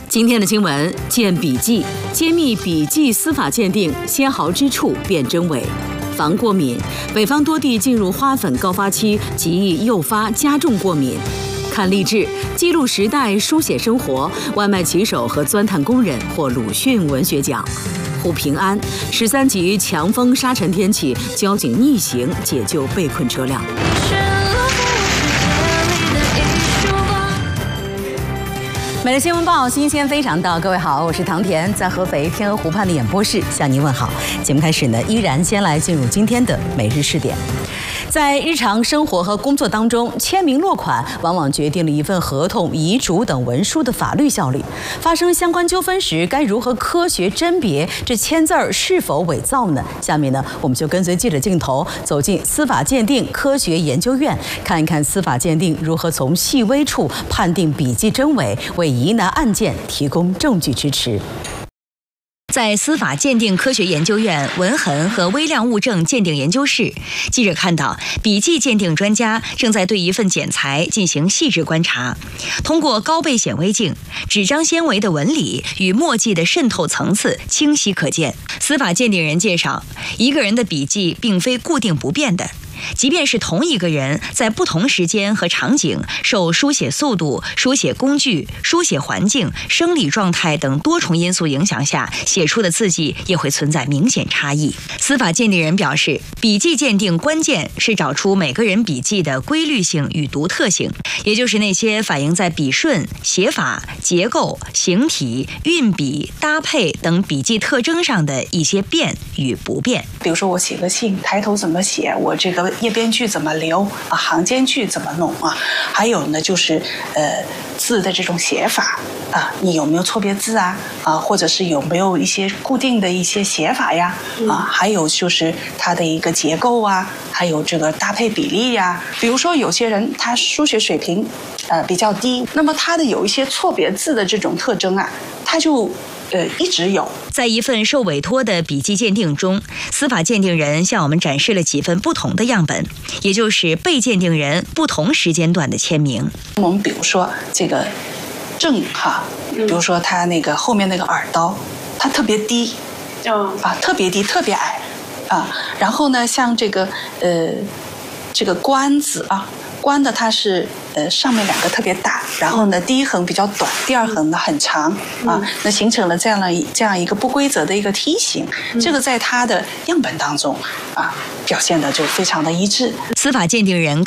今天的新闻见笔记，揭秘笔记司法鉴定纤毫之处辨真伪。防过敏，北方多地进入花粉高发期，极易诱发加重过敏。看励志，记录时代，书写生活，外卖骑手和钻探工人获鲁迅文学奖。护平安，13级强风沙尘天气，交警逆行解救被困车辆。每日新闻报，新鲜非常到，各位好，我是唐田，在合肥天鹅湖畔的演播室向您问好。节目开始呢，依然先来进入今天的每日试点。在日常生活和工作当中，签名落款往往决定了一份合同、遗嘱等文书的法律效力。发生相关纠纷时，该如何科学甄别这签字儿是否伪造呢？下面呢，我们就跟随记者镜头走进司法鉴定科学研究院，看一看司法鉴定如何从细微处判定笔迹真伪，为疑难案件提供证据支持。在司法鉴定科学研究院文痕和微量物证鉴定研究室，记者看到笔迹鉴定专家正在对一份剪裁进行细致观察。通过高倍显微镜，纸张纤维的纹理与墨迹的渗透层次清晰可见。司法鉴定人介绍，一个人的笔迹并非固定不变的。即便是同一个人，在不同时间和场景，受书写速度、书写工具、书写环境、生理状态等多重因素影响下，写出的字迹也会存在明显差异。司法鉴定人表示，笔迹鉴定关键是找出每个人笔迹的规律性与独特性，也就是那些反映在笔顺、写法、结构、形体、运笔、搭配等笔迹特征上的一些变与不变。 比如说我写个信，抬头怎么写，我这个页边距怎么留啊，行间距怎么弄啊？还有呢，就是字的这种写法啊，你有没有错别字啊？或者是有没有一些固定的一些写法呀？还有就是它的一个结构啊，还有这个搭配比例呀。比如说有些人他书写水平比较低，那么他的有一些错别字的这种特征啊，他就一直有。 在一份受委托的笔迹鉴定中，司法鉴定人向我们展示了几份不同的样本，也就是被鉴定人不同时间段的签名。 我们比如说这个正哈，比如说他那个后面那个耳刀，它特别低，特别低，特别矮啊。然后呢，像这个关字啊，关的它是上面两个特别大，然后呢第一横比较短，第二横呢很长啊，那形成了这样一个不规则的一个梯形。这个在它的样本当中啊表现的就非常的一致。 司法鉴定人